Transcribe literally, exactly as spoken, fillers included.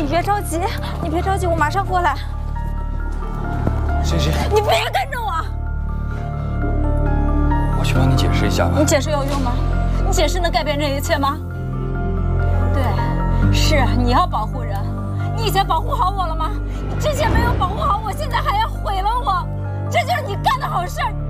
别着急，你别着急，我马上过来。 欣欣， 你别跟着我。 我去帮你解释一下吧。 你解释有用吗？你解释能改变这一切吗？对，是你要保护人。你以前保护好我了吗？你之前没有保护好我，现在还要毁了我，这就是你干的好事儿。